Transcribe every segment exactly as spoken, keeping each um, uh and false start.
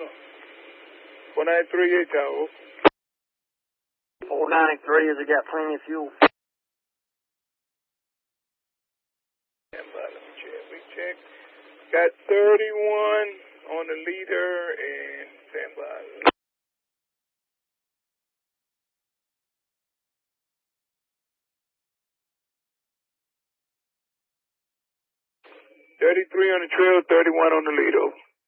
going on? four ninety-three, eight tower. four ninety-three, has it got plenty of fuel? Stand by, let me check. We check. Got thirty-one on the leader and stand by. thirty-three on the trail, thirty-one on the leader.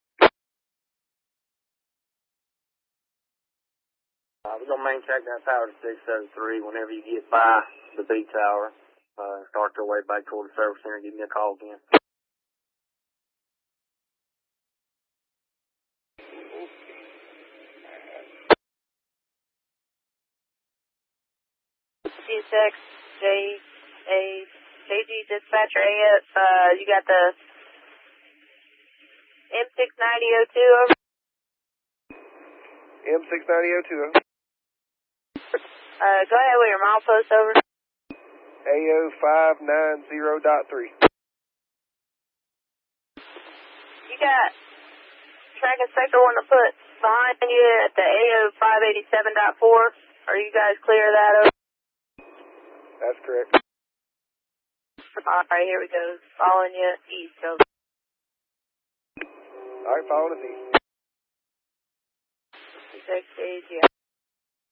Uh, we're going to main track that power to six seven three. Whenever you get by the B tower, uh, start your way back toward the service center, give me a call again. G six, J A, J G dispatcher A F, uh, you got the M six ninety oh two over? M six ninety oh two. Uh, go ahead with your milepost over. A O five nine zero point three. You got track inspector wanting to put behind you at the A O five eighty-seven point four. Are you guys clear of that over? That's correct. Alright, here we go. Following you east over. Alright, following us east. Six, eight, yeah.